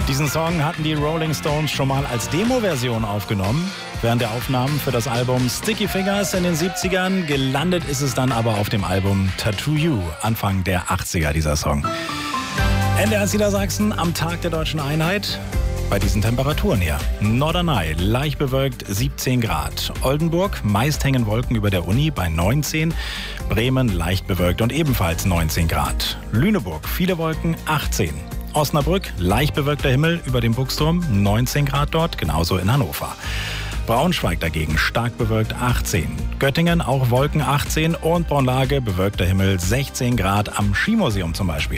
Diesen Song hatten die Rolling Stones schon mal als Demo-Version aufgenommen, während der Aufnahmen für das Album Sticky Fingers in den 70ern. Gelandet ist es dann aber auf dem Album Tattoo You, Anfang der 80er, dieser Song. NDR Niedersachsen am Tag der Deutschen Einheit. Bei diesen Temperaturen hier. Norderney, leicht bewölkt 17 Grad. Oldenburg, meist hängen Wolken über der Uni bei 19. Bremen, leicht bewölkt und ebenfalls 19 Grad. Lüneburg, viele Wolken 18. Osnabrück, leicht bewölkter Himmel über dem Buchsturm, 19 Grad dort, genauso in Hannover. Braunschweig dagegen stark bewölkt 18. Göttingen auch Wolken 18 und Braunlage bewölkter Himmel 16 Grad am Skimuseum zum Beispiel.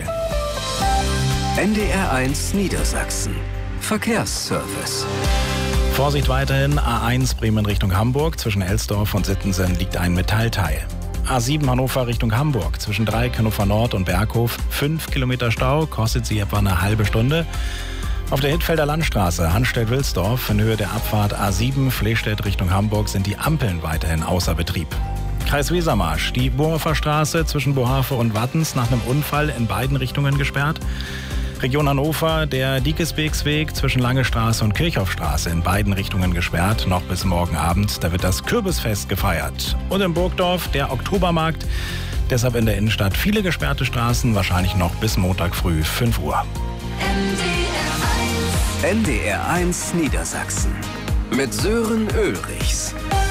NDR 1 Niedersachsen. Verkehrsservice. Vorsicht weiterhin, A1 Bremen Richtung Hamburg. Zwischen Elsdorf und Sittensen liegt ein Metallteil. A7 Hannover Richtung Hamburg. Zwischen Dreieck, Hannover Nord und Berghof 5 Kilometer Stau, kostet sie etwa eine halbe Stunde. Auf der Hittfelder Landstraße Hanstedt-Wilsdorf in Höhe der Abfahrt A7 Flehstedt Richtung Hamburg sind die Ampeln weiterhin außer Betrieb. Kreis Wesermarsch, die Bohofer Straße zwischen Bohave und Wattens nach einem Unfall in beiden Richtungen gesperrt. Region Hannover, der Diekesbeeksweg zwischen Lange Straße und Kirchhoffstraße in beiden Richtungen gesperrt, noch bis morgen Abend. Da wird das Kürbisfest gefeiert. Und in Burgdorf der Oktobermarkt, deshalb in der Innenstadt viele gesperrte Straßen, wahrscheinlich noch bis Montag früh 5 Uhr. NDR 1 Niedersachsen mit Sören Ulrichs.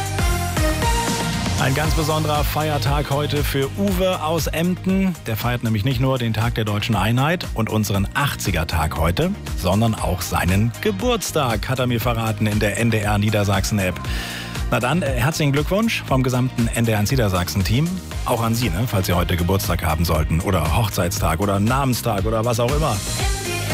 Ein ganz besonderer Feiertag heute für Uwe aus Emden. Der feiert nämlich nicht nur den Tag der Deutschen Einheit und unseren 80er-Tag heute, sondern auch seinen Geburtstag, hat er mir verraten in der NDR Niedersachsen-App. Na dann, herzlichen Glückwunsch vom gesamten NDR Niedersachsen-Team. Auch an Sie, falls Sie heute Geburtstag haben sollten oder Hochzeitstag oder Namenstag oder was auch immer.